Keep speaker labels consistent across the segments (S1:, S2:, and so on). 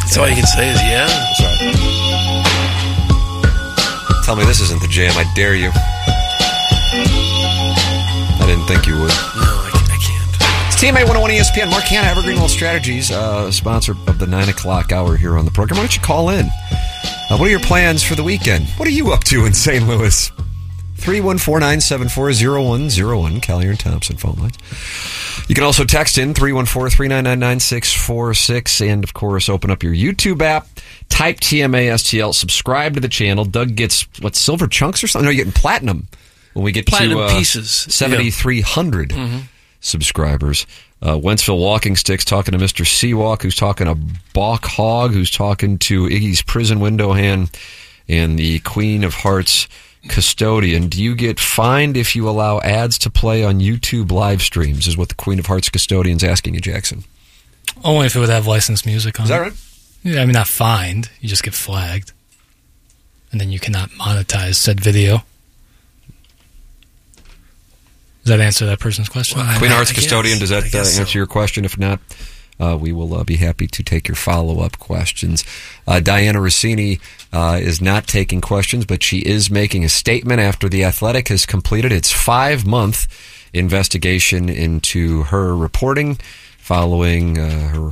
S1: That's all you can say is yeah.
S2: That's right. Tell me this isn't the jam. I dare you. I didn't think you would.
S1: No, I can't.
S2: It's TMA 101 ESPN. Mark Hanna, Evergreen Wealth Strategies, sponsor of the 9 o'clock hour here on the program. Why don't you call in? What are your plans for the weekend? What are you up to in St. Louis? 314-974-0101, Callier and Thompson phone lines. You can also text in 314-399-9646, and of course open up your YouTube app, type TMASTL, subscribe to the channel. Doug gets silver chunks or something? No, you're getting platinum when we get
S1: platinum
S2: to
S1: pieces.
S2: 7,300 subscribers. Wentzville Walking Sticks talking to Mr. Seawalk, who's talking to Bach Hog, who's talking to Iggy's Prison Window Hand, and the Queen of Hearts Custodian. Do you get fined if you allow ads to play on YouTube live streams, is what the Queen of Hearts Custodian's asking you, Jackson.
S3: Only if it would have licensed music on it.
S2: Is that right?
S3: Yeah, I mean, not fined. You just get flagged. And then you cannot monetize said video. Does that answer that person's question?
S2: Well, Queen of Hearts Custodian, does that answer your question? If not, we will be happy to take your follow-up questions. Diana Rossini is not taking questions, but she is making a statement after The Athletic has completed its 5-month investigation into her reporting following her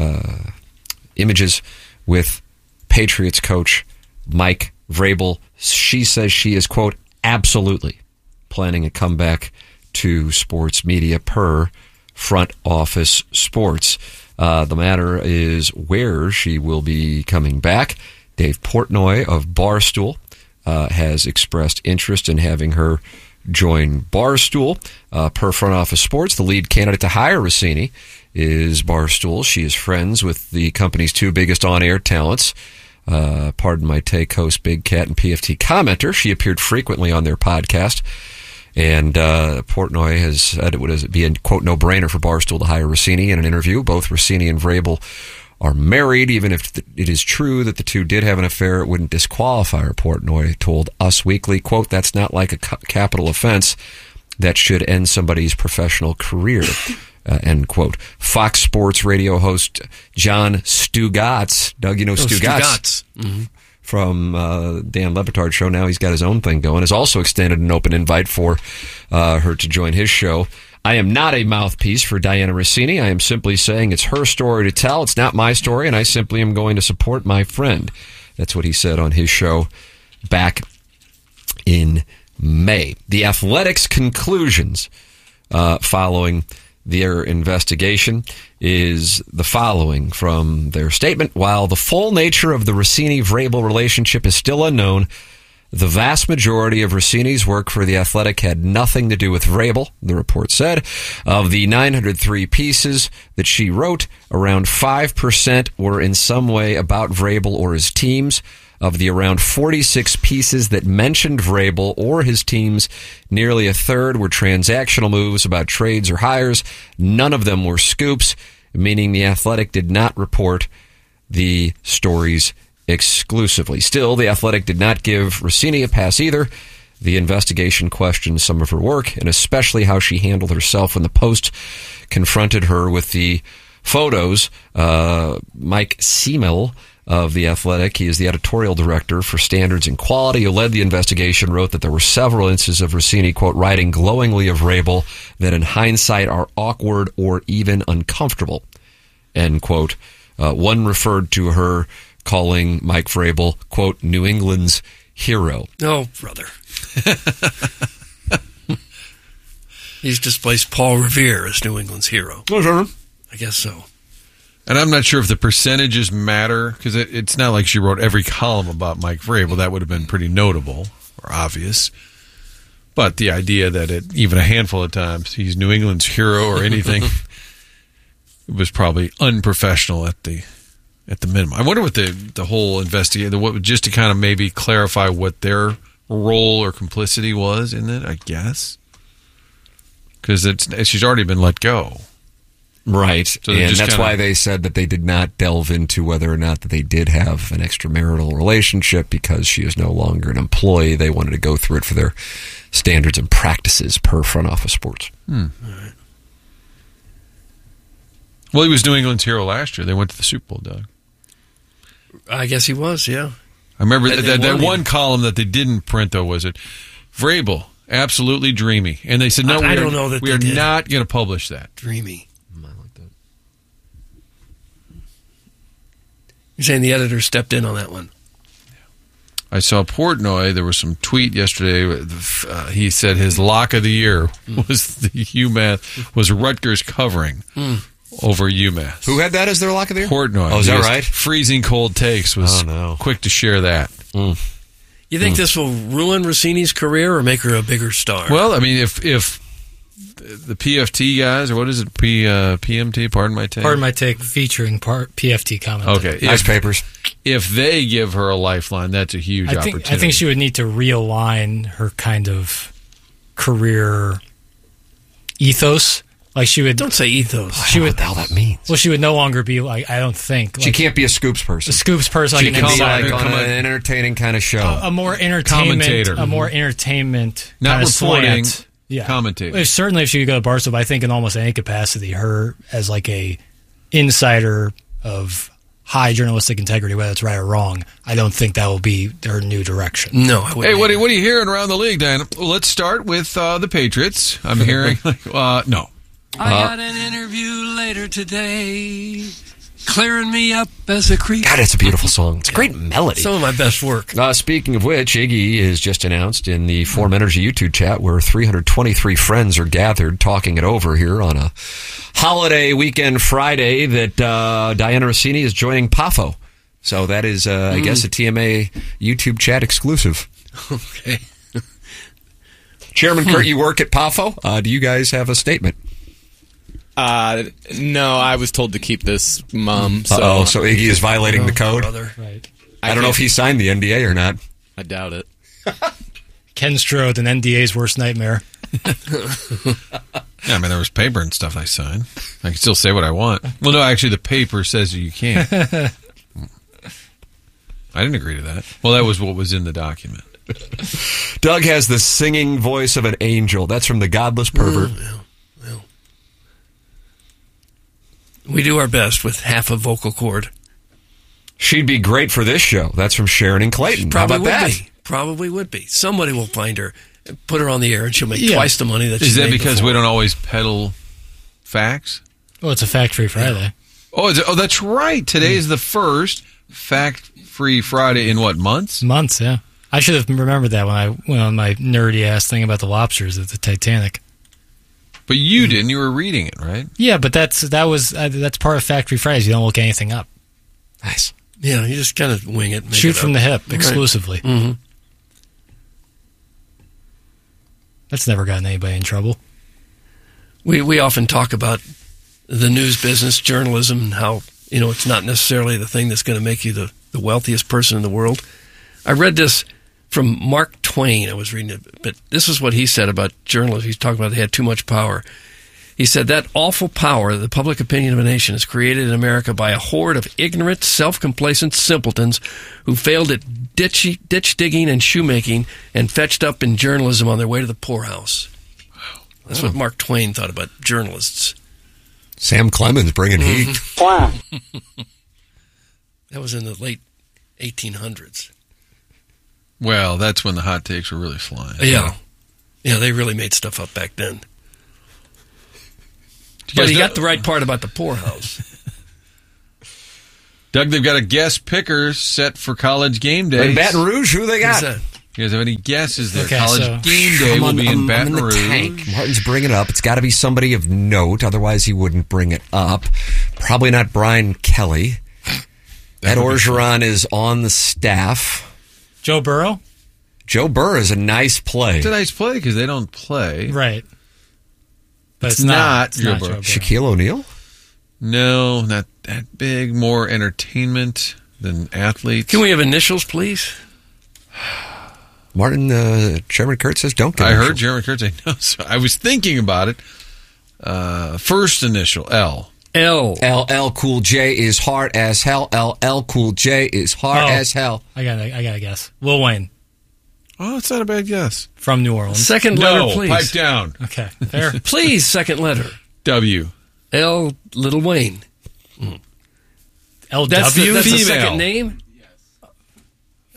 S2: images with Patriots coach Mike Vrabel. She says she is, quote, absolutely planning a comeback to sports media per Front Office Sports. The matter is where she will be coming back. Dave Portnoy of Barstool has expressed interest in having her join Barstool. Per Front Office Sports, the lead candidate to hire Rossini is Barstool. She is friends with the company's two biggest on-air talents. Pardon my take, host Big Cat and PFT commenter. She appeared frequently on their podcast. And Portnoy has said it would be a, quote, no-brainer for Barstool to hire Rossini in an interview. Both Rossini and Vrabel are married. Even if it is true that the two did have an affair, it wouldn't disqualify her, Portnoy told Us Weekly. Quote, that's not like a capital offense that should end somebody's professional career, end quote. Fox Sports radio host John Stugotz. Doug, you know Stugotz.
S1: Mm-hmm.
S2: From Dan Le Batard's show. Now he's got his own thing going. Has also extended an open invite for her to join his show. I am not a mouthpiece for Diana Rossini. I am simply saying it's her story to tell. It's not my story, and I simply am going to support my friend. That's what he said on his show back in May. The Athletics' conclusions following their investigation is the following from their statement. While the full nature of the Rossini-Vrabel relationship is still unknown, the vast majority of Rossini's work for The Athletic had nothing to do with Vrabel, the report said. Of the 903 pieces that she wrote, around 5% were in some way about Vrabel or his teams. Of the around 46 pieces that mentioned Vrabel or his teams, nearly a third were transactional moves about trades or hires. None of them were scoops, meaning The Athletic did not report the stories exclusively. Still, The Athletic did not give Rossini a pass either. The investigation questioned some of her work, and especially how she handled herself when the Post confronted her with the photos. Mike Siemel of The Athletic, he is the editorial director for Standards and Quality, who led the investigation, wrote that there were several instances of Rossini, quote, writing glowingly of Vrabel that in hindsight are awkward or even uncomfortable, end quote. One referred to her calling Mike Vrabel, quote, New England's hero.
S1: Oh, brother. He's displaced Paul Revere as New England's hero.
S2: Oh, sure.
S1: I guess so.
S4: And I'm not sure if the percentages matter, because it's not like she wrote every column about Mike Vrabel. That would have been pretty notable or obvious. But the idea that even a handful of times he's New England's hero or anything, it was probably unprofessional at the minimum. I wonder what the whole investigation, just to kind of maybe clarify what their role or complicity was in it, I guess. Because she's already been let go.
S2: Right,
S4: so
S2: and that's why they said that they did not delve into whether or not that they did have an extramarital relationship, because she is no longer an employee. They wanted to go through it for their standards and practices per Front Office Sports.
S4: Right. Well, he was New England's hero last year. They went to the Super Bowl, Doug.
S1: I guess he was, yeah.
S4: I remember
S1: And they
S4: that
S1: won
S4: one
S1: him.
S4: column that they didn't print, though, was it Vrabel, absolutely dreamy. And they said, no,
S1: I don't know that
S4: we
S1: they
S4: are
S1: did.
S4: not going to publish that.
S1: Dreamy.
S2: I like that.
S1: You're saying the editor stepped in on that one.
S4: I saw Portnoy. There was some tweet yesterday. He said his lock of the year was the UMass, was Rutgers covering over UMass.
S2: Who had that as their lock of the year?
S4: Portnoy.
S2: Oh, is that
S4: His
S2: right?
S4: Freezing cold takes was
S2: Oh, no.
S4: quick to share that.
S1: You think this will ruin Rossini's career or make her a bigger star?
S4: Well, I mean, if the PFT guys, or what is it, PMT, pardon my take?
S3: Pardon my take, featuring PFT comment.
S4: Okay.
S2: Nice papers.
S4: If they give her a lifeline, that's a huge opportunity.
S3: I think she would need to realign her kind of career ethos. Like she would.
S1: Don't say ethos.
S3: She would.
S2: What the hell that means?
S3: Well, she would no longer be like. I don't think
S2: She
S3: like,
S2: can't be a scoops person.
S3: a scoops person.
S2: She
S3: Like an
S2: can be
S3: insider.
S2: like on an entertaining kind of show.
S3: a more entertainment,
S4: Commentator.
S3: a more entertainment,
S4: Not
S3: kind of
S4: reporting,
S3: slant. Yeah,
S4: commentator.
S3: Certainly, if she could go to Barstool, but I think in almost any capacity, her as like a insider of high journalistic integrity, whether it's right or wrong, I don't think that will be her new direction.
S1: No, I wouldn't.
S4: Hey, what are you hearing around the league, Diana? Well, let's start with the Patriots. I'm hearing, no.
S5: I got an interview later today, clearing me up as a creep.
S2: God, it's a beautiful song. It's a great melody.
S1: Some of my best work.
S2: Speaking of which, Iggy is just announced in the Form Energy YouTube chat where 323 friends are gathered talking it over here on a holiday weekend Friday that Diana Rossini is joining PAFO. So that is, I guess, a TMA YouTube chat exclusive.
S1: Okay.
S2: Chairman Kurt, you work at PAFO. Do you guys have a statement?
S6: No, I was told to keep this mum. So
S2: So Iggy is violating the code?
S1: Brother.
S3: Right.
S2: I don't know if he signed the NDA or not.
S6: I doubt it.
S3: Ken Strode, an NDA's worst nightmare.
S4: Yeah, I mean, there was paper and stuff I signed. I can still say what I want. Well, no, actually, the paper says you can't. I didn't agree to that. Well, that was what was in the document.
S2: Doug has the singing voice of an angel. That's from The Godless Pervert.
S1: Well. We do our best with half a vocal cord.
S2: She'd be great for this show. That's from Sharon and Clayton. How
S1: Probably
S2: about
S1: would
S2: that?
S1: be. Probably would be. Somebody will find her, and put her on the air, and she'll make
S3: Yeah.
S1: twice the money that she
S4: Is that
S1: made
S4: because
S1: before.
S4: we don't always peddle facts?
S3: Well, it's a fact-free Friday.
S4: Oh, that's right. Today is the first fact-free Friday in what, months?
S3: Months, yeah. I should have remembered that when I went on my nerdy-ass thing about the lobsters at the Titanic.
S4: But you didn't. You were reading it, right?
S3: Yeah, but that's part of Factory Fridays. You don't look anything up.
S2: Nice.
S1: Yeah, you just kind of wing it. Make
S3: Shoot
S1: it
S3: from
S1: up.
S3: the hip
S1: Right.
S3: exclusively.
S1: Mhm.
S3: That's never gotten anybody in trouble.
S1: We often talk about the news business, journalism, and how it's not necessarily the thing that's going to make you the wealthiest person in the world. I read this from Mark Twain. I was reading it, but this is what he said about journalism. He's talking about they had too much power. He said that awful power, the public opinion of a nation, is created in America by a horde of ignorant, self-complacent simpletons who failed at ditch digging and shoemaking and fetched up in journalism on their way to the poorhouse. That's what Mark Twain thought about journalists.
S2: Sam Clemens bringing heat.
S1: That was in the late 1800s.
S4: Well, that's when the hot takes were really flying.
S1: Yeah. Yeah, they really made stuff up back then.
S4: You
S1: But
S4: guys
S1: he
S4: know-
S1: got the right part about the poorhouse.
S4: Doug, they've got a guest picker set for college game day.
S2: In Baton Rouge, who they
S1: Who's
S2: got?
S1: that?
S4: You guys have any guesses there?
S3: Okay,
S4: College
S3: so-
S4: game day
S2: I'm
S4: will
S2: on-
S4: be
S2: I'm-
S4: in Baton
S2: I'm in the
S4: Rouge.
S2: tank. Martin's bringing it up. It's got to be somebody of note, otherwise he wouldn't bring it up. Probably not Brian Kelly. Ed Orgeron is on the staff.
S3: Joe Burrow?
S2: Joe Burr is a nice play.
S4: It's a nice play because they don't play.
S3: Right. But
S4: It's not
S3: It's
S4: Joe
S3: not
S4: Burrow.
S3: Joe Burrow.
S2: Shaquille O'Neal?
S4: No, not that big. More entertainment than athletes.
S1: Can we have initials, please?
S2: Martin, Chairman Kurt says don't get
S4: I heard
S2: initials.
S4: Jeremy Kurt say no. So I was thinking about it. First initial, L.
S1: L.
S2: LL Cool J is hard as hell. LL Cool J is hard
S3: Oh.
S2: as hell.
S3: I got to guess. Lil Wayne
S4: Oh, it's not a bad guess.
S3: from New Orleans.
S1: Second letter,
S4: No,
S1: please.
S4: pipe down.
S3: Okay, fair.
S1: Please, second letter.
S4: W.
S1: L. Little Wayne.
S3: LW?
S1: That's the
S4: Female.
S1: second name?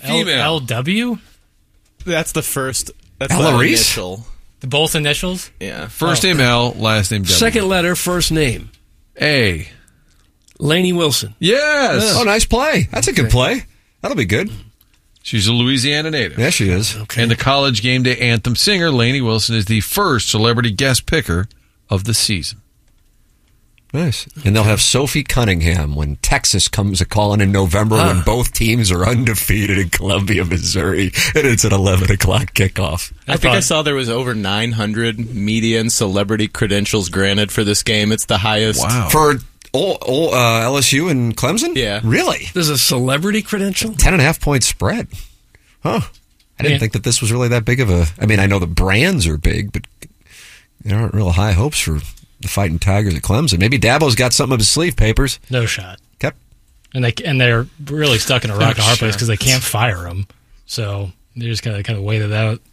S4: Female.
S3: LW?
S6: That's the first. That's
S2: Ella
S6: the
S2: Reese?
S6: initial.
S3: Both initials?
S6: Yeah.
S4: First name L, last name W.
S1: Second letter, first name.
S4: A.
S1: Lainey Wilson.
S4: Yes.
S2: Oh, nice play. That's a good play. That'll be good.
S4: She's a Louisiana native.
S2: Yeah, she is.
S1: Okay.
S4: And the College Game Day anthem singer, Lainey Wilson, is the first celebrity guest picker of the season.
S2: Nice. And they'll have Sophie Cunningham when Texas comes a-calling in November when both teams are undefeated in Columbia, Missouri. And it's an 11 o'clock kickoff.
S6: I think I saw there was over 900 media and celebrity credentials granted for this game. It's the highest.
S4: Wow.
S2: For LSU and Clemson?
S6: Yeah.
S2: Really?
S1: There's a celebrity credential?
S2: 10.5-point spread. Huh. I didn't think that this was really that big of a... I mean, I know the brands are big, but there aren't real high hopes for the Fighting Tigers at Clemson. Maybe Dabo's got something up his sleeve, Papers.
S3: No shot.
S2: Okay.
S3: And they're really stuck in a rock and hard place because they can't fire him. So they just kind of wait it out.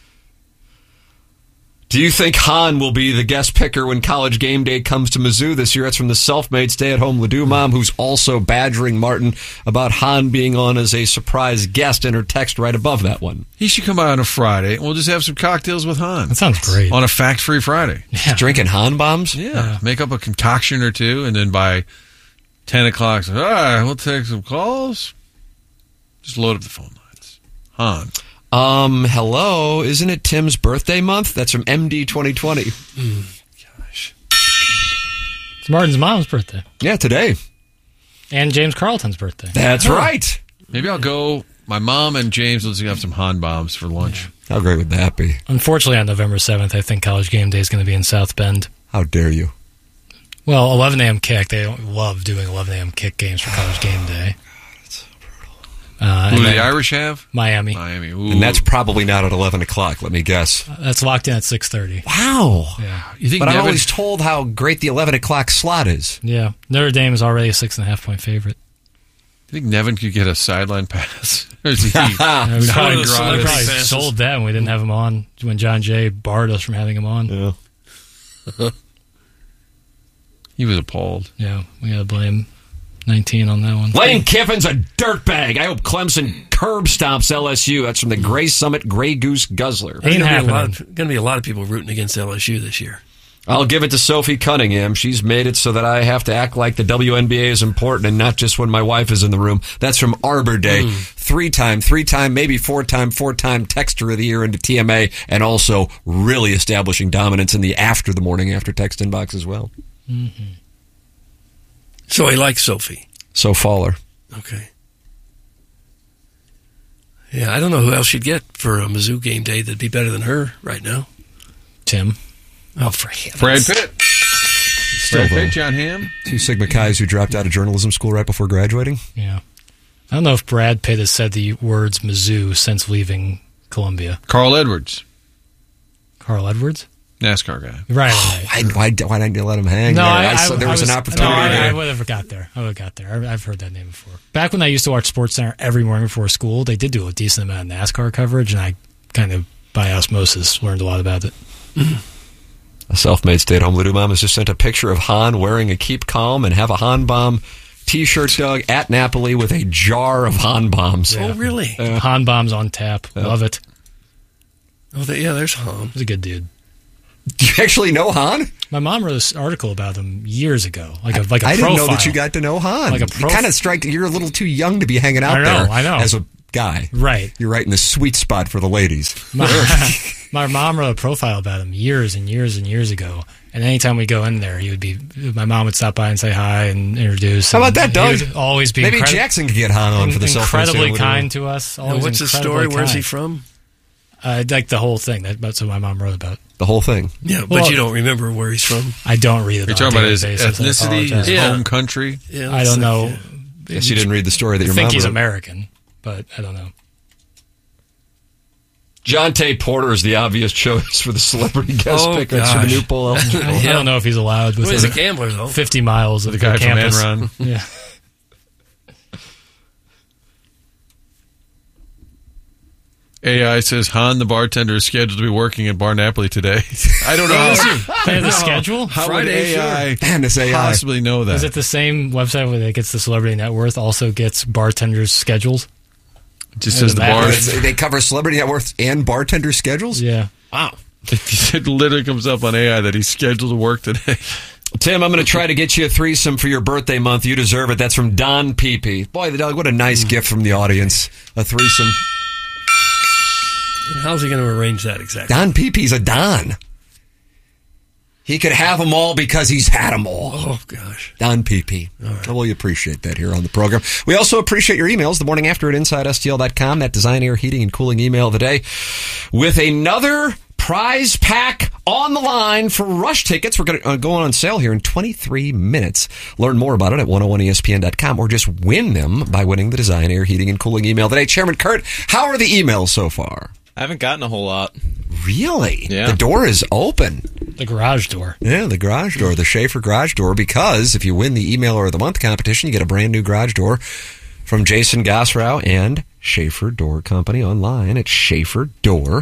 S2: Do you think Hahn will be the guest picker when College Game Day comes to Mizzou this year? That's from the self-made stay-at-home Ledoux mom, who's also badgering Martin about Hahn being on as a surprise guest in her text right above that one.
S4: He should come out on a Friday, and we'll just have some cocktails with Han.
S3: That sounds great.
S4: On a fact-free Friday.
S3: Yeah.
S2: Drinking Hahn bombs?
S4: Yeah. Make up a concoction or two, and then by 10 o'clock, all right, we'll take some calls. Just load up the phone lines. Han.
S2: Hello, isn't it Tim's birthday month? That's from MD 2020.
S1: Gosh.
S3: It's Martin's mom's birthday.
S2: Yeah, today.
S3: And James Carlton's birthday.
S2: That's right.
S4: Maybe I'll go. My mom and James will have some Han bombs for lunch.
S2: How great would that be?
S3: Unfortunately, on November 7th, I think College Game Day is going to be in South Bend.
S2: How dare you?
S3: Well, 11 a.m. kick. They love doing 11 a.m. kick games for College Game Day.
S4: Who do the Irish have?
S3: Miami.
S4: Miami. Ooh.
S2: And that's probably not at 11 o'clock, let me guess.
S3: That's locked in at 6:30.
S2: Wow.
S3: Yeah.
S4: You think
S2: But I'm
S4: Nevin-
S2: always told how great the 11 o'clock slot is.
S3: Yeah. Notre Dame is already a 6.5-point favorite.
S4: You think Nevin could get a sideline pass? Or is he?
S3: We
S1: one
S3: probably,
S1: of the celebrity
S3: probably sold that when we didn't have him on, when John Jay barred us from having him on.
S2: Yeah.
S4: He was appalled.
S3: Yeah, we got to blame 19 on that one.
S2: Lane Kiffin's a dirtbag. I hope Clemson curb stomps LSU. That's from the Gray Summit Gray Goose Guzzler.
S3: Ain't happening.
S1: Going to be a lot of people rooting against LSU this year.
S2: I'll give it to Sophie Cunningham. She's made it so that I have to act like the WNBA is important and not just when my wife is in the room. That's from Arbor Day. Three-time, maybe four-time texter of the year into TMA, and also really establishing dominance in the morning after text inbox as well.
S3: Mm-hmm.
S1: So he likes Sophie.
S2: So Faller.
S1: Okay. Yeah, I don't know who else you'd get for a Mizzou game day that'd be better than her right now.
S3: Tim.
S1: Oh, for heaven's
S4: Brad Pitt.
S2: Still,
S4: Brad
S2: though,
S4: Pitt, John Hamm.
S2: 2 Sigma Chi's who dropped out of journalism school right before graduating.
S3: Yeah. I don't know if Brad Pitt has said the words Mizzou since leaving Columbia.
S4: Carl Edwards.
S3: Carl Edwards?
S4: NASCAR guy.
S3: Right.
S2: Why didn't you let him hang?
S3: No,
S2: there was an opportunity.
S3: No, I
S2: there.
S3: would have got there. I've heard that name before. Back when I used to watch SportsCenter every morning before school, they did do a decent amount of NASCAR coverage, and I kind of, by osmosis, learned a lot about it.
S2: A self-made stay-at-home Ledoux mom has just sent a picture of Han wearing a Keep Calm and Have a Han Bomb T-shirt, Doug, at Napoli with a jar of Han bombs.
S1: Oh, really?
S3: Han bombs on tap. Love it.
S1: Oh, there's Hom.
S3: He's a good dude.
S2: Do you actually know Han?
S3: My mom wrote this article about him years ago, like a
S2: I
S3: profile.
S2: didn't know that you got to know Han.
S3: Like a
S2: you kind of strike. You're a little too young to be hanging out
S3: I know.
S2: as a guy.
S3: Right.
S2: You're right in the sweet spot for the ladies.
S3: My mom wrote a profile about him years and years and years ago. And anytime we go in there, my mom would stop by and say hi and introduce.
S2: How about that, Doug?
S3: He would always be
S2: Maybe Jackson could get Han on for the
S3: incredibly kind to us. Always
S1: What's the story? Where's he from?
S3: Like the whole thing. That's what my mom wrote about.
S2: The whole thing.
S1: Yeah, but
S3: Well,
S1: you don't remember where he's from.
S3: I don't read it.
S4: You're
S3: on
S4: talking
S3: a
S4: about his
S3: daily basis. I
S4: ethnicity,
S3: apologize.
S4: his
S1: Yeah.
S4: home country?
S1: Yeah,
S3: I don't know.
S2: Guess you didn't read the story that
S3: I
S2: your
S3: think
S2: mom
S3: he's
S2: wrote.
S3: American, but I don't know.
S2: Jonte Porter is the obvious choice for the celebrity guest
S1: Oh,
S2: pick. That's for the
S1: gosh.
S2: new poll.
S3: I don't know if he's allowed
S1: Well, he's a
S3: within
S1: gambler, though.
S3: 50 miles of
S4: The guy from
S3: campus.
S4: Enron.
S3: Yeah.
S4: AI says Han, the bartender, is scheduled to be working at Bar Napoli today. I don't know how.
S3: They have the schedule?
S4: How
S1: Friday,
S4: would AI
S2: Man, this AI.
S4: possibly know that?
S3: Is it the same website where it gets the celebrity net worth, also gets bartenders' schedules?
S4: Just says the bar.
S2: They cover celebrity net worth and bartender schedules?
S3: Yeah.
S2: Wow.
S4: It literally comes up on AI that he's scheduled to work today.
S2: Tim, I'm going to try to get you a threesome for your birthday month. You deserve it. That's from Don Peepee. Boy, what a nice gift from the audience. A threesome.
S1: And how's he going to arrange that exactly?
S2: Don Peepee's a Don. He could have them all because he's had them all.
S1: Oh, gosh.
S2: Don Peepee. Right. Well, we appreciate that here on the program. We also appreciate your emails. The morning after at InsideSTL.com. That Design, Air, Heating, and Cooling email of the day. With another prize pack on the line for Rush tickets. We're going to go on sale here in 23 minutes. Learn more about it at 101ESPN.com or just win them by winning the Design, Air, Heating, and Cooling email today. Chairman Kurt, how are the emails so far?
S6: I haven't gotten a whole lot.
S2: Really?
S6: Yeah.
S2: The door is open.
S3: The garage door.
S2: Yeah, the garage door, the Schaefer garage door, because if you win the Emailer of the Month competition, you get a brand new garage door from Jason Gosrow and Schaefer Door Company online at schaeferdoor.com.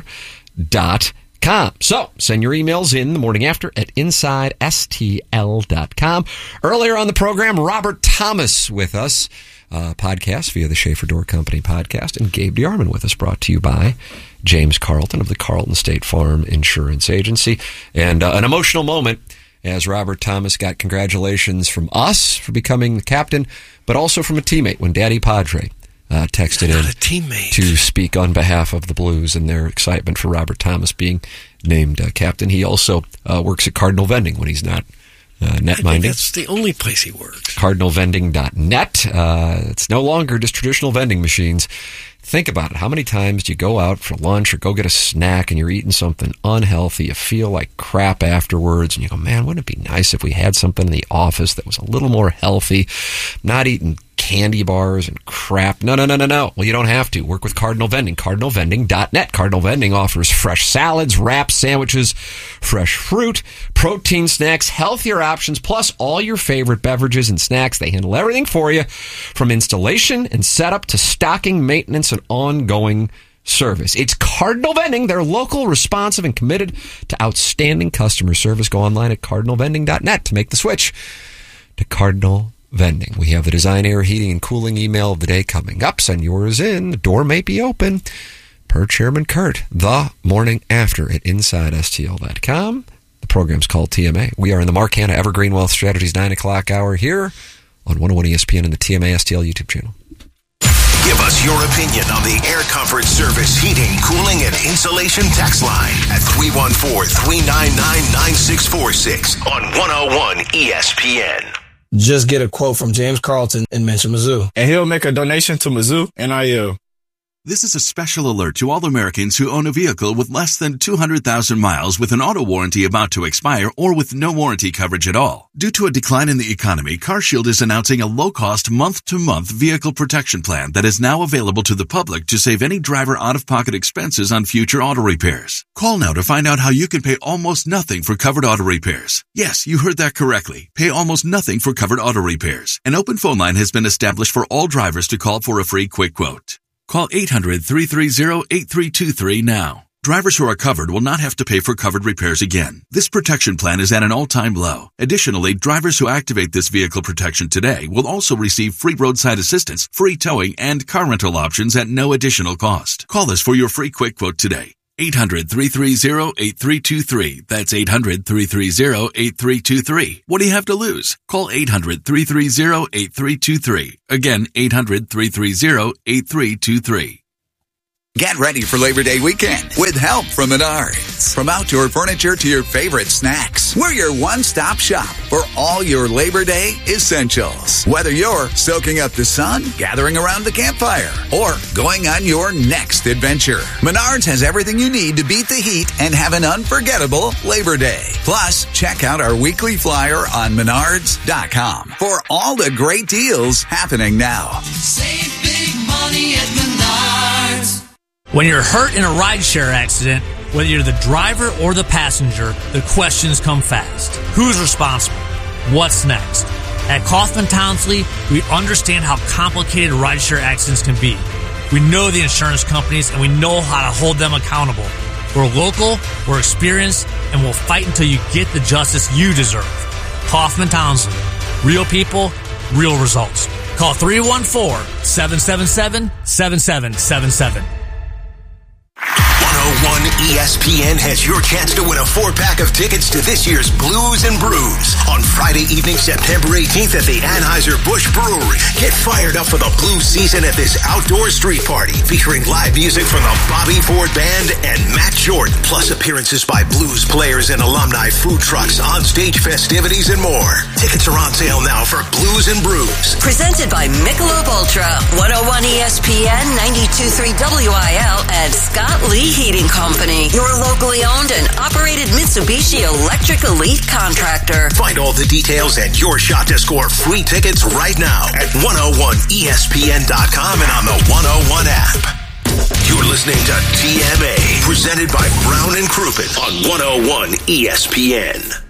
S2: So, send your emails in the morning after at InsideSTL.com. Earlier on the program, Robert Thomas with us, podcast via the Schaefer Door Company podcast, and Gabe DeArmond with us, brought to you by James Carlton of the Carlton State Farm Insurance Agency. And an emotional moment as Robert Thomas got congratulations from us for becoming the captain, but also from a teammate when Daddy Padre texted in to speak on behalf of the Blues and their excitement for Robert Thomas being named captain. He also works at Cardinal Vending when he's not net-minding.
S1: That's the only place he works.
S2: CardinalVending.net. It's no longer just traditional vending machines. Think about it. How many times do you go out for lunch or go get a snack and you're eating something unhealthy? You feel like crap afterwards and you go, man, wouldn't it be nice if we had something in the office that was a little more healthy? Not eating candy bars and crap. No. Well, you don't have to. Work with Cardinal Vending. CardinalVending.net. Cardinal Vending offers fresh salads, wraps, sandwiches, fresh fruit, protein snacks, healthier options, plus all your favorite beverages and snacks. They handle everything for you, from installation and setup to stocking, maintenance, and ongoing service. It's Cardinal Vending. They're local, responsive, and committed to outstanding customer service. Go online at CardinalVending.net to make the switch to Cardinal Vending. We have the Design, Air, Heating, and Cooling email of the day coming up. Send yours in. The door may be open. Per Chairman Kurt, the morning after at InsideSTL.com. The program's called TMA. We are in the Mark Hanna Evergreen Wealth Strategies 9 o'clock hour here on 101 ESPN and the TMA STL YouTube channel.
S7: Give us your opinion on the Air Comfort Service heating, cooling, and insulation text line at 314-399-9646 on 101 ESPN.
S8: Just get a quote from James Carlton and mention Mizzou.
S9: And he'll make a donation to Mizzou NIL.
S10: This is a special alert to all Americans who own a vehicle with less than 200,000 miles with an auto warranty about to expire or with no warranty coverage at all. Due to a decline in the economy, CarShield is announcing a low-cost month-to-month vehicle protection plan that is now available to the public to save any driver out-of-pocket expenses on future auto repairs. Call now to find out how you can pay almost nothing for covered auto repairs. Yes, you heard that correctly. Pay almost nothing for covered auto repairs. An open phone line has been established for all drivers to call for a free quick quote. Call 800-330-8323 now. Drivers who are covered will not have to pay for covered repairs again. This protection plan is at an all-time low. Additionally, drivers who activate this vehicle protection today will also receive free roadside assistance, free towing, and car rental options at no additional cost. Call us for your free quick quote today. 800-330-8323. That's 800-330-8323. What do you have to lose? Call 800-330-8323. Again, 800-330-8323.
S11: Get ready for Labor Day weekend with help from Menards. From outdoor furniture to your favorite snacks, we're your one-stop shop for all your Labor Day essentials. Whether you're soaking up the sun, gathering around the campfire, or going on your next adventure, Menards has everything you need to beat the heat and have an unforgettable Labor Day. Plus, check out our weekly flyer on Menards.com for all the great deals happening now.
S12: Save big money at Menards.
S13: When you're hurt in a rideshare accident, whether you're the driver or the passenger, the questions come fast. Who's responsible? What's next? At Kaufman Townsley, we understand how complicated rideshare accidents can be. We know the insurance companies and we know how to hold them accountable. We're local, we're experienced, and we'll fight until you get the justice you deserve. Kaufman Townsley. Real people, real results. Call 314-777-7777.
S7: 101 ESPN has your chance to win a 4-pack of tickets to this year's Blues and Brews on Friday evening, September 18th at the Anheuser-Busch Brewery. Get fired up for the blues season at this outdoor street party featuring live music from the Bobby Ford Band and Matt Jordan, plus appearances by blues players and alumni, food trucks, onstage festivities, and more. Tickets are on sale now for Blues and Brews.
S14: Presented by Michelob Ultra, 101 ESPN, 92.3 WIL, and Scott Lee Heating Company, your locally owned and operated Mitsubishi Electric Elite contractor.
S7: Find all the details and your shot to score free tickets right now at 101ESPN.com and on the 101 app. You're listening to TMA, presented by Brown and Crouppen on 101 ESPN.